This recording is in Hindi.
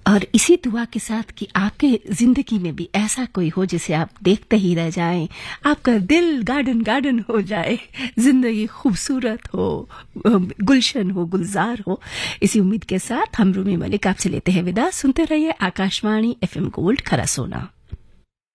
और इसी दुआ के साथ कि आपके जिंदगी में भी ऐसा कोई हो जिसे आप देखते ही रह जाएं, आपका दिल गार्डन गार्डन हो जाए, जिंदगी खूबसूरत हो, गुलशन हो, गुलजार हो। इसी उम्मीद के साथ हम रूमी मलिक आपसे लेते हैं विदा। सुनते रहिए आकाशवाणी FM गोल्ड खरसोना।